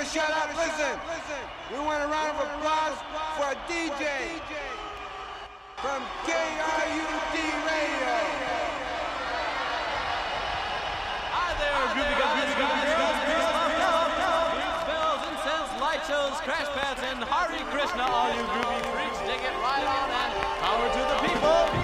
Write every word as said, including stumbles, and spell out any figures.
shut up. Listen. We want a round of applause for a D J from K R U D Radio. Hi there, groovy guys, groovy girls, beats, bells, incense, light shows, crash pads, and Hare Krishna, all you groovy freaks. Dig it right on and power to the people.